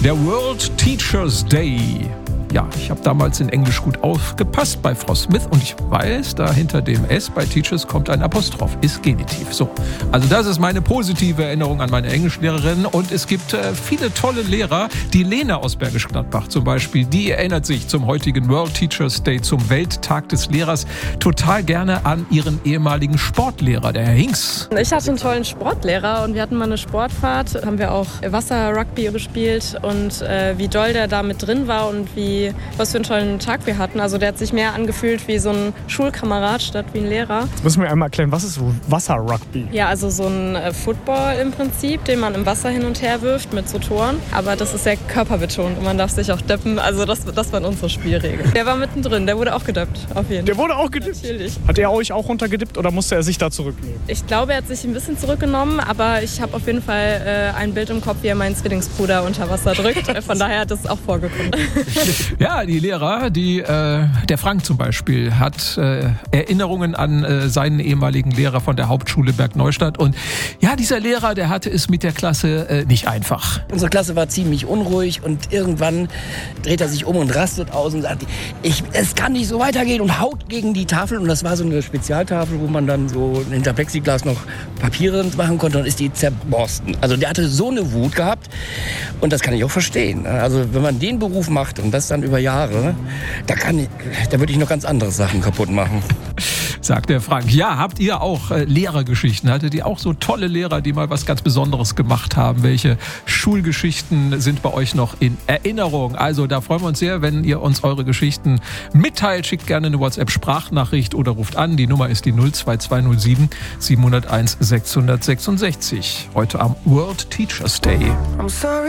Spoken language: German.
Der World Teachers Day. Ja, ich habe damals in Englisch gut aufgepasst bei Frau Smith und ich weiß, da hinter dem S bei Teachers kommt ein Apostroph, ist Genitiv. So, also das ist meine positive Erinnerung an meine Englischlehrerin und es gibt viele tolle Lehrer. Die Lena aus Bergisch Gladbach zum Beispiel, die erinnert sich zum heutigen World Teachers Day, zum Welttag des Lehrers, total gerne an ihren ehemaligen Sportlehrer, der Herr Hinks. Ich hatte einen tollen Sportlehrer und wir hatten mal eine Sportfahrt, haben wir auch Wasser-Rugby gespielt und wie doll der da mit drin war und was für einen tollen Tag wir hatten. Also der hat sich mehr angefühlt wie so ein Schulkamerad statt wie ein Lehrer. Jetzt müssen wir einmal erklären, was ist so Wasser-Rugby? Ja, also so ein Football im Prinzip, den man im Wasser hin und her wirft mit so Toren. Aber das ist sehr körperbetont und man darf sich auch döppen. Also das waren unsere Spielregeln. Der war mittendrin, der wurde auch gedöppt, auf jeden Fall. Der wurde auch gedippt? Natürlich. Hat er euch auch runtergedippt oder musste er sich da zurücknehmen? Ich glaube, er hat sich ein bisschen zurückgenommen, aber ich habe auf jeden Fall ein Bild im Kopf, wie er meinen Zwillingsbruder unter Wasser drückt. Von daher hat das auch vorgekommen. Ja, die Lehrer, der Frank zum Beispiel, hat Erinnerungen an seinen ehemaligen Lehrer von der Hauptschule Bergneustadt. Und ja, dieser Lehrer, der hatte es mit der Klasse nicht einfach. Unsere Klasse war ziemlich unruhig und irgendwann dreht er sich um und rastet aus und sagt, es kann nicht so weitergehen und haut gegen die Tafel. Und das war so eine Spezialtafel, wo man dann so hinter Plexiglas noch Papiere machen konnte und ist die zerborsten. Also der hatte so eine Wut gehabt und das kann ich auch verstehen. Also wenn man den Beruf macht und das dann über Jahre, da würde ich noch ganz andere Sachen kaputt machen. Sagt der Frank. Ja, habt ihr auch Lehrergeschichten? Hattet ihr auch so tolle Lehrer, die mal was ganz Besonderes gemacht haben? Welche Schulgeschichten sind bei euch noch in Erinnerung? Also da freuen wir uns sehr, wenn ihr uns eure Geschichten mitteilt. Schickt gerne eine WhatsApp-Sprachnachricht oder ruft an. Die Nummer ist die 02207 701 666. Heute am World Teachers Day. I'm sorry.